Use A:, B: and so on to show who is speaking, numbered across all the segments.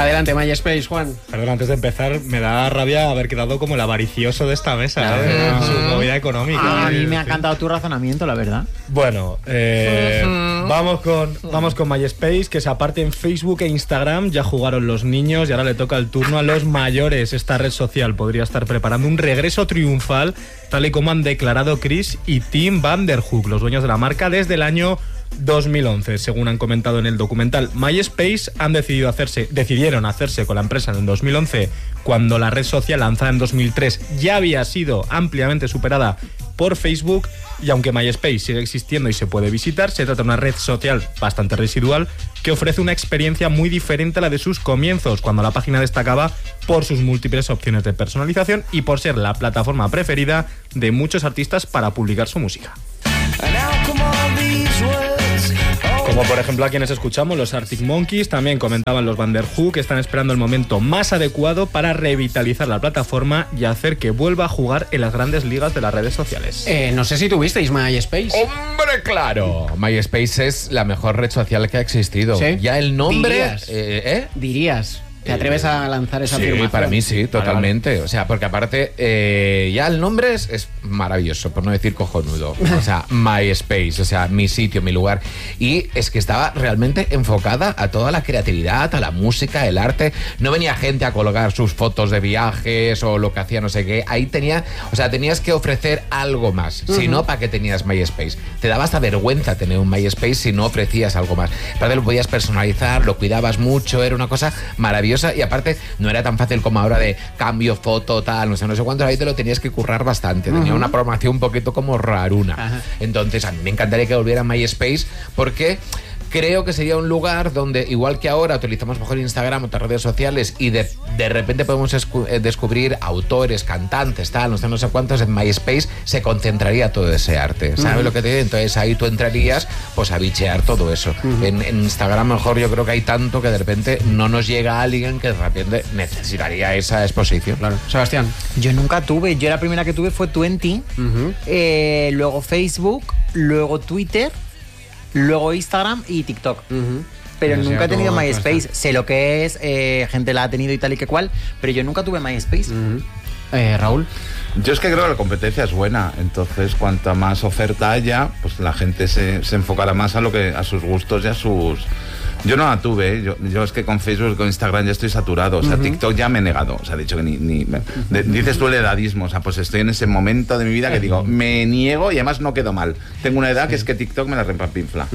A: Adelante, MySpace, Juan.
B: Perdón, antes de empezar, me da rabia haber quedado como el avaricioso de esta mesa, su movida económica.
C: A mí me ha encantado tu razonamiento, la verdad.
B: Bueno, vamos con MySpace, que se aparte en Facebook e Instagram, ya jugaron los niños y ahora le toca el turno a los mayores. Esta red social podría estar preparando un regreso triunfal, tal y como han declarado Chris y Tim Van Der Hoek, los dueños de la marca, desde el año 2011. Según han comentado en el documental, MySpace decidieron hacerse con la empresa en el 2011, cuando la red social lanzada en 2003 ya había sido ampliamente superada por Facebook, y aunque MySpace sigue existiendo y se puede visitar, se trata de una red social bastante residual que ofrece una experiencia muy diferente a la de sus comienzos, cuando la página destacaba por sus múltiples opciones de personalización y por ser la plataforma preferida de muchos artistas para publicar su música. Como por ejemplo a quienes escuchamos, los Arctic Monkeys. También comentaban los Van Der Hoek que están esperando el momento más adecuado para revitalizar la plataforma y hacer que vuelva a jugar en las grandes ligas de las redes sociales.
A: No sé si tuvisteis MySpace.
D: ¡Hombre, claro! MySpace es la mejor red social que ha existido.
A: ¿Sí?
D: Ya el nombre...
A: Dirías. ¿Te atreves a lanzar esa afirmación?
D: Sí, para mí sí, totalmente. Vale. O sea, porque aparte, ya el nombre es maravilloso, por no decir cojonudo. O sea, MySpace, o sea, mi sitio, mi lugar. Y es que estaba realmente enfocada a toda la creatividad, a la música, el arte. No venía gente a colgar sus fotos de viajes o lo que hacía no sé qué. Ahí tenías que ofrecer algo más. Si no, ¿para qué tenías MySpace? Te daba hasta vergüenza tener un MySpace si no ofrecías algo más. Aparte lo podías personalizar, lo cuidabas mucho, era una cosa maravillosa. Y aparte no era tan fácil como ahora de cambio, foto, tal, no sé cuánto. Ahí te lo tenías que currar bastante. Tenía una programación un poquito como raruna. Entonces a mí me encantaría que volviera MySpace, porque creo que sería un lugar donde, igual que ahora utilizamos mejor Instagram, otras redes sociales, y de repente podemos descubrir autores, cantantes, tal, no sé cuántos, en MySpace se concentraría todo ese arte. ¿Sabes lo que te digo? Entonces ahí tú entrarías pues a bichear todo eso. En Instagram mejor yo creo que hay tanto que de repente no nos llega alguien que de repente necesitaría esa exposición.
A: Claro. Sebastián.
C: Yo nunca tuve. Yo la primera que tuve fue Twenty, luego Facebook, luego Twitter, luego Instagram y TikTok. Pero nunca he tenido MySpace. Sé lo que es, gente la ha tenido y tal y que cual, pero yo nunca tuve MySpace.
A: Raúl.
E: Yo es que creo que la competencia es buena, entonces cuanta más oferta haya, pues la gente se enfocará más a sus gustos y a sus... Yo no la tuve, yo es que con Facebook y con Instagram ya estoy saturado, o sea, TikTok ya me he negado, o sea, he dicho que dices tú el edadismo, o sea, pues estoy en ese momento de mi vida que digo, me niego y además no quedo mal. Tengo una edad que es que TikTok me la repampinfla.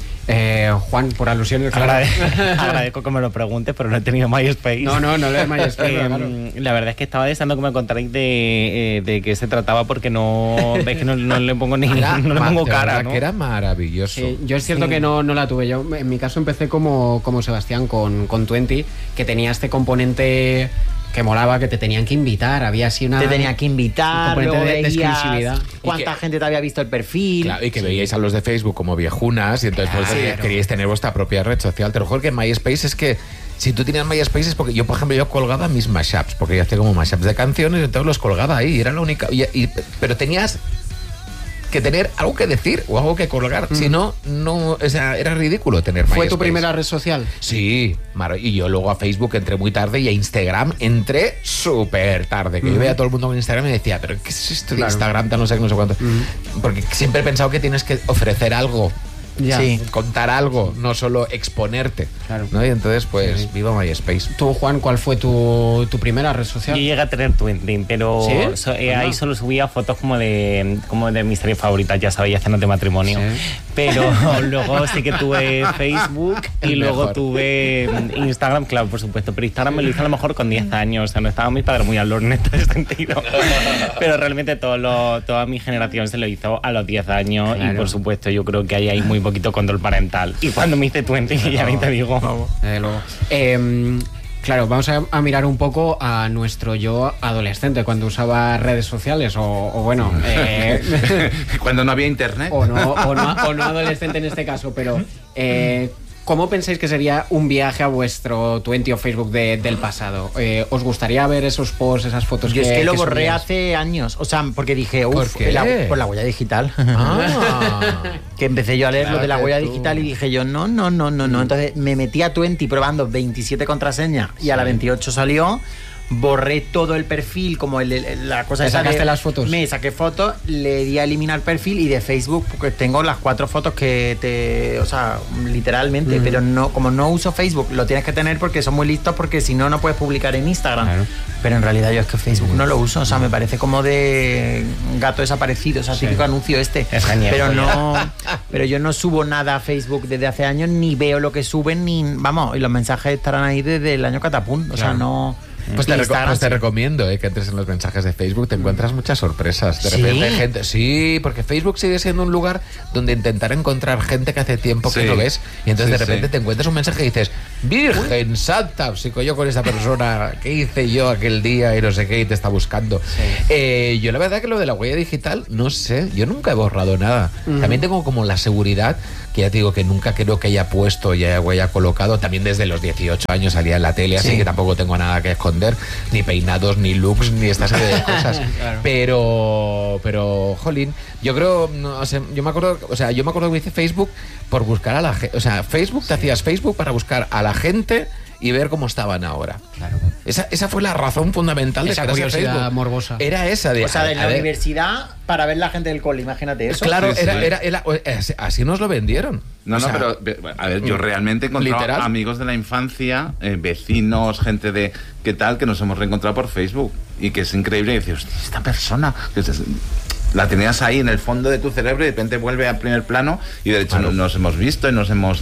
A: Juan, por alusiones.
F: Agradezco que me lo preguntes, pero no he tenido MySpace.
A: No es MySpace. Claro.
F: La verdad es que estaba deseando que me contarais de qué se trataba, porque no le pongo ni no le pongo cara, ¿no?
D: Que era maravilloso.
A: Yo es cierto que no la tuve. Yo en mi caso empecé como Sebastián con Twenty, que tenía este componente que molaba, que te tenían que invitar, había así una...
C: Te tenían que invitar, luego
A: de exclusividad.
C: Cuánta gente te había visto el perfil.
D: Claro, y que veíais a los de Facebook como viejunas, y entonces queríais tener vuestra propia red social. Te lo juro que MySpace es que si tú tenías MySpace es porque yo, por ejemplo, yo colgaba mis mashups, porque yo hacía como mashups de canciones, entonces los colgaba ahí, era la única... pero tenías que tener algo que decir o algo que colgar, si no, o sea, era ridículo tener MySpace.
A: ¿Fue tu primera red social?
D: Sí, y yo luego a Facebook entré muy tarde y a Instagram entré súper tarde, que yo veía a todo el mundo con Instagram y me decía, pero ¿qué es esto de Instagram? No sé cuánto. Porque siempre he pensado que tienes que ofrecer algo. Contar algo, no solo exponerte, ¿no? Y entonces pues viva MySpace.
A: Tú, Juan, ¿cuál fue tu primera red social?
F: Yo llegué a tener Twenty, pero ahí solo subía fotos como de mis series favoritas, ya sabéis, cenas de matrimonio. Pero luego sí que tuve Facebook y luego tuve Instagram, claro, por supuesto, pero Instagram me lo hice a lo mejor con 10 años, o sea, no estaban mis padres muy al horno en este sentido, pero realmente toda mi generación se lo hizo a los 10 años, y por supuesto yo creo que ahí hay muy poquito control parental. Y cuando me hice Twenty, ya ni te digo.
A: Claro, vamos a mirar un poco a nuestro yo adolescente, cuando usaba redes sociales, o bueno...
E: cuando no había internet.
A: O no adolescente en este caso, pero ¿Cómo pensáis que sería un viaje a vuestro 20 o Facebook del pasado? ¿Os gustaría ver esos posts, esas fotos?
C: Yo es que lo
A: que
C: borré
A: subíais?
C: hace años. O sea, porque dije,
D: ¿Por
C: uff,
D: qué?
C: por la huella digital.
D: Ah.
C: Que empecé yo a leer lo de la huella
A: tú.
C: digital y dije yo, no. Entonces me metí a 20 probando 27 contraseñas y a la 28 salió. Borré todo el perfil, como la cosa
A: ¿Te
C: esa
A: sacaste las fotos?
C: Me saqué fotos, le di a eliminar perfil y de Facebook, porque tengo las 4 fotos o sea, literalmente, pero no, como no uso Facebook, lo tienes que tener porque son muy listos, porque si no, no puedes publicar en Instagram.
A: Claro.
C: Pero en realidad yo es que Facebook no lo uso, o sea, me parece como de gato desaparecido, o sea, típico anuncio este.
F: Es genial,
C: pero
F: joya.
C: no, pero yo no subo nada a Facebook desde hace años, ni veo lo que suben, ni, vamos, y los mensajes estarán ahí desde el año catapum, o sea, no.
D: Pues te,
C: Instagram,
D: te
C: sí.
D: recomiendo que entres en los mensajes de Facebook, te encuentras muchas sorpresas. De
C: ¿Sí?
D: repente gente... Sí, porque Facebook sigue siendo un lugar donde intentar encontrar gente que hace tiempo que
E: Sí.
D: no ves y entonces
E: Sí,
D: de repente
E: sí.
D: te encuentras un mensaje y dices, Virgen Santa, psico yo con esa persona, ¿qué hice yo aquel día y no sé qué y te está buscando? Yo la verdad que lo de la huella digital, no sé, yo nunca he borrado nada. También tengo como la seguridad, que ya te digo que nunca creo que haya puesto y haya colocado, también desde los 18 años salía en la tele, así que tampoco tengo nada que esconder, ni peinados, ni looks, ni esta serie de cosas. Pero, jolín, yo creo, no, o sea, yo me acuerdo que hice Facebook por buscar a la gente, o sea, Facebook, te hacías Facebook para buscar a la gente y ver cómo estaban ahora.
A: Claro.
D: Esa fue la razón fundamental de
A: Esa
D: crearse
A: curiosidad
D: Facebook.
A: morbosa.
D: Era esa de...
C: O sea, de
D: a
C: la
D: ver,
C: universidad para ver la gente del cole, imagínate eso.
D: Claro,
E: Sí, sí.
D: así nos lo vendieron.
E: No,
D: O sea,
E: pero a ver, yo realmente he encontrado
D: literal.
E: amigos de la infancia, vecinos, gente de qué tal, que nos hemos reencontrado por Facebook y que es increíble. Y dices, hostia, esta persona, la tenías ahí en el fondo de tu cerebro y de repente vuelve al primer plano y de hecho nos hemos visto y hemos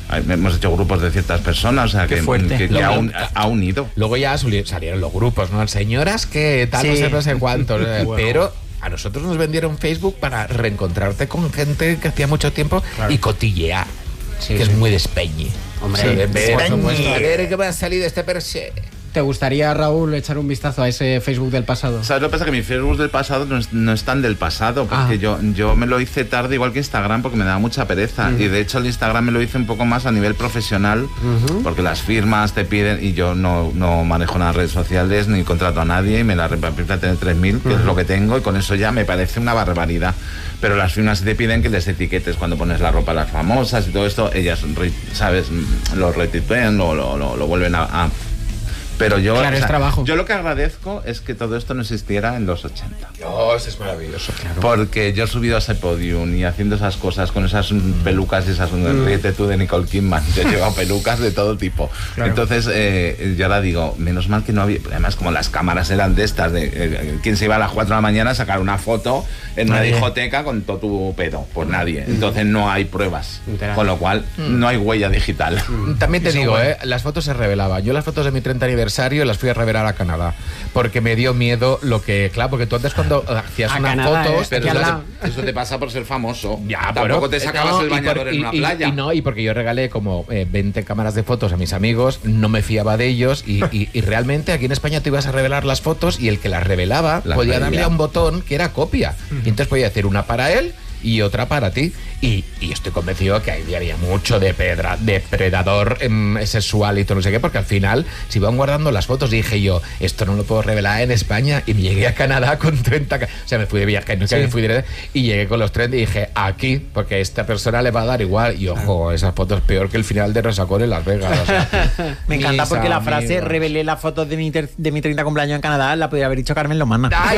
E: hecho grupos de ciertas personas, o sea,
C: Qué fuerte.
E: que ha unido.
D: Luego ya salieron los grupos, ¿no? Señoras que tal,
C: Sí.
D: no sé cuántos. Pero a nosotros nos vendieron Facebook para reencontrarte con gente que hacía mucho tiempo y cotillear.
A: Sí,
D: que
A: sí.
D: es muy despeñe.
A: Hombre,
D: Sí, de
A: por
D: ver,
A: supuesto.
D: a ver qué me ha salido este perse.
A: ¿Te gustaría, Raúl, echar un vistazo a ese Facebook del pasado?
E: ¿Sabes lo que pasa? Que mi Facebook del pasado no es tan del pasado, porque yo me lo hice tarde igual que Instagram porque me daba mucha pereza. Y de hecho el Instagram me lo hice un poco más a nivel profesional, porque las firmas te piden, y yo no manejo las redes sociales ni contrato a nadie, y me la repito a tener 3.000, que es lo que tengo, y con eso ya me parece una barbaridad. Pero las firmas te piden que les etiquetes cuando pones la ropa a las famosas y todo esto, ellas, ¿sabes? Lo retuitean, lo vuelven a pero yo,
A: Claro, es trabajo.
E: yo lo que agradezco es que todo esto no existiera en los 80.
D: Oh, eso es maravilloso, claro.
E: Porque yo he subido a ese podium y haciendo esas cosas con esas pelucas y esas ríete tú de Nicole Kidman. Yo he llevado pelucas de todo tipo.
B: Claro.
E: Entonces, yo ahora digo, menos mal que no había. Además, como las cámaras eran de estas, de quién se iba a las 4 de la mañana a sacar una foto en una discoteca con todo tu pedo. Pues nadie. Entonces no hay pruebas.
A: Literal.
E: Con lo cual, no hay huella digital.
D: También te digo, las fotos se revelaban. Yo las fotos de mi 30 aniversario las fui a revelar a Canadá. Porque me dio miedo lo que... Claro, porque tú antes cuando hacías
A: A
D: unas
A: Canadá,
D: fotos...
E: Pero
A: Ya
E: eso,
A: la-
E: eso te pasa por ser famoso.
D: Ya,
E: Tampoco
D: bueno,
E: te sacabas
D: no,
E: el
D: y por-
E: bañador en una playa.
D: Y porque yo regalé como 20 cámaras de fotos a mis amigos, no me fiaba de ellos y realmente aquí en España te ibas a revelar las fotos y el que las revelaba
E: Las
D: podía
E: veía.
D: darle a un botón que era copia. Y entonces podía hacer una para él y otra para ti. Y estoy convencido que ahí había mucho depredador sexual y todo no sé qué, porque al final se iban guardando las fotos y dije yo, esto no lo puedo revelar en España, y me llegué a Canadá con 30... O sea, me fui de viaje, nunca me fui de... Y llegué con los 30 y dije, aquí, porque a esta persona le va a dar igual. Y ojo, esas fotos peor que el final de Resacón en Las Vegas. O sea,
C: Me encanta
D: mis
C: porque la frase
D: amigos.
C: revelé las fotos de mi 30 cumpleaños en Canadá, la podría haber dicho Carmen Lomana.
D: Ay,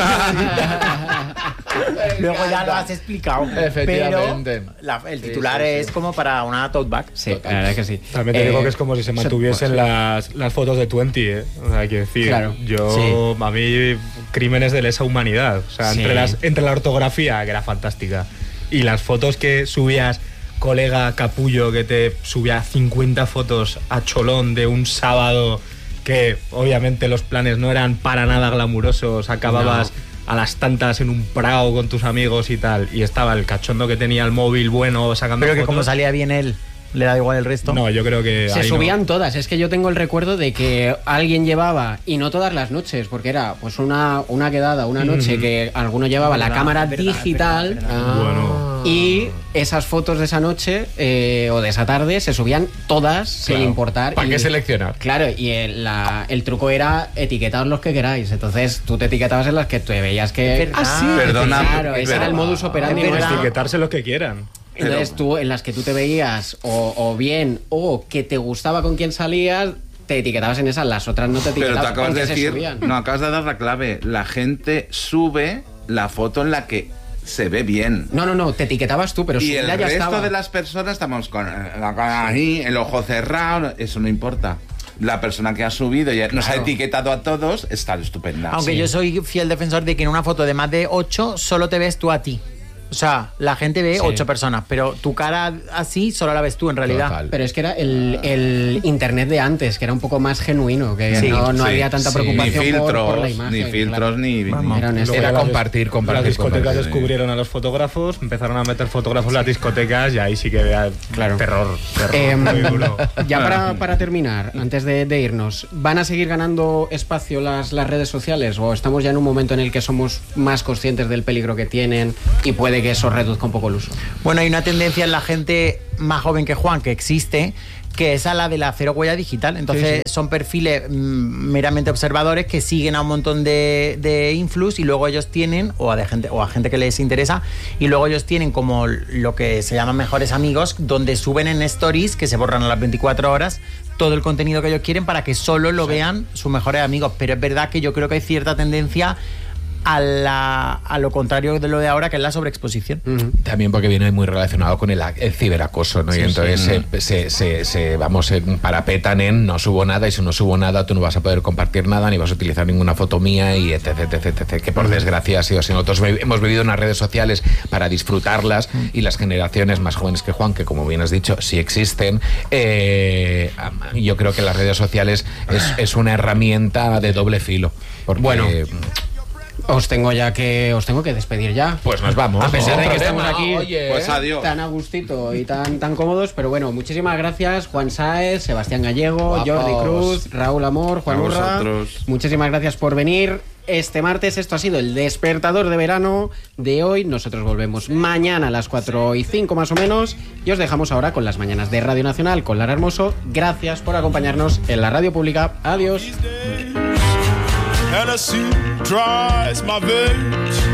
C: Luego ya lo has explicado.
D: Efectivamente.
C: Pero el titular es como para una tote bag.
A: Sí, la verdad es que sí.
B: También te digo que es como si se mantuviesen las fotos de 20, ¿eh? O sea, quiero decir,
A: Claro.
B: a mí, crímenes de lesa humanidad. O sea,
A: Sí.
B: entre la ortografía, que era fantástica, y las fotos que subías, colega Capullo, que te subía 50 fotos a cholón de un sábado, que obviamente los planes no eran para nada glamurosos, acababas a las tantas en un prado con tus amigos y tal, y estaba el cachondo que tenía el móvil bueno sacando
C: Pero que
B: fotos.
C: como salía bien él, le da igual el resto.
B: No, yo creo que
A: Se
B: ahí no.
A: subían todas, es que yo tengo el recuerdo de que alguien llevaba, y no todas las noches, porque era pues una quedada, una noche que alguno llevaba la cámara digital.
B: Bueno.
A: Y esas fotos de esa noche o de esa tarde se subían todas sin importar.
D: ¿Para qué seleccionar?
A: Claro, y el truco era etiquetaos los que queráis. Entonces tú te etiquetabas en las que te veías que...
E: sí, perdona.
A: Claro, ese era el modus operandi.
B: Etiquetarse los que quieran.
A: Entonces tú, en las que tú te veías o bien, o que te gustaba con quien salías, te etiquetabas en esas, las otras no te etiquetabas.
E: Pero te acabas de decir,
A: subían.
E: no, acabas de dar la clave. La gente sube la foto en la que se ve bien.
A: No, te etiquetabas tú, pero
E: y el
A: ya
E: resto
A: estaba.
E: de las personas estamos con la cara ahí, el ojo cerrado, eso no importa. La persona que ha subido y nos ha etiquetado a todos está estupenda.
C: Aunque yo soy fiel defensor de que en una foto de más de 8 solo te ves tú a ti. O sea, la gente ve 8 personas, pero tu cara así solo la ves tú en realidad.
D: Total.
A: Pero es que era el internet de antes, que era un poco más genuino, que no había tanta preocupación
E: ni filtros,
A: por la imagen.
E: ni filtros,
A: Vamos,
D: Era compartir.
B: Las discotecas descubrieron a los fotógrafos, empezaron a meter fotógrafos en las discotecas y ahí sí que vea terror muy duro.
A: Ya para terminar, antes de irnos, ¿van a seguir ganando espacio las redes sociales o estamos ya en un momento en el que somos más conscientes del peligro que tienen y puede que eso reduzca un poco el uso?
C: Bueno, hay una tendencia en la gente más joven que Juan que existe, que es a la de la cero huella digital. Entonces son perfiles meramente observadores que siguen a un montón de influx y luego ellos tienen, o a gente que les interesa, y luego ellos tienen como lo que se llaman mejores amigos, donde suben en stories, que se borran a las 24 horas, todo el contenido que ellos quieren para que solo lo vean sus mejores amigos. Pero es verdad que yo creo que hay cierta tendencia a lo contrario de lo de ahora, que es la sobreexposición.
D: También porque viene muy relacionado con el ciberacoso, ¿no? Y entonces se parapetan en no subo nada, y si no subo nada tú no vas a poder compartir nada, ni vas a utilizar ninguna foto mía, y etc, que por desgracia ha sido así. Nosotros hemos vivido unas redes sociales para disfrutarlas, y las generaciones más jóvenes que Juan, que como bien has dicho, sí existen, yo creo que las redes sociales es una herramienta de doble filo. Porque,
A: bueno, os tengo que despedir ya.
D: Pues nos vamos.
A: A pesar de que estamos aquí
E: pues adiós,
A: tan a gustito y tan cómodos, pero bueno, muchísimas gracias Juan Sáez, Sebastián Gallego,
D: Guapos.
A: Jordi Cruz, Raúl Amor, Juan Urra. Muchísimas gracias por venir. Este martes esto ha sido el despertador de verano de hoy. Nosotros volvemos mañana a las 4:05 más o menos y os dejamos ahora con las mañanas de Radio Nacional con Lara Hermoso. Gracias por acompañarnos en la radio pública. Adiós.
G: Hennessy dries my veins.